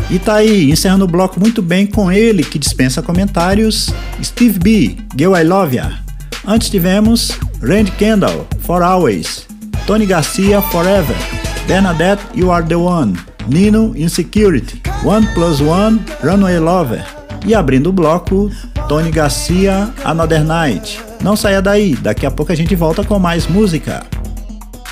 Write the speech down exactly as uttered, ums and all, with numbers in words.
E tá aí, encerrando o bloco muito bem com ele, que dispensa comentários, Steve B, Girl I Love Ya. Antes tivemos Randy Kendall, For Always, Tony Garcia, Forever, Bernadette, You Are The One, Nino, Insecurity, One Plus One, Runaway Lover. E abrindo o bloco, Tony Garcia, Another Night. Não saia daí, daqui a pouco a gente volta com mais música.